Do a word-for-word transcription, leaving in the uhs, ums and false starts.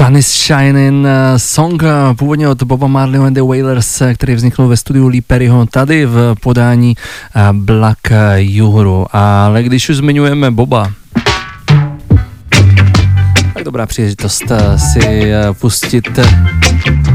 Sun is Shining, song původně od Boba Marleyho and the Wailers, který vznikl ve studiu Lee Perryho tady v podání Black Uhuru. Ale když už zmiňujeme Boba, tak dobrá příležitost si pustit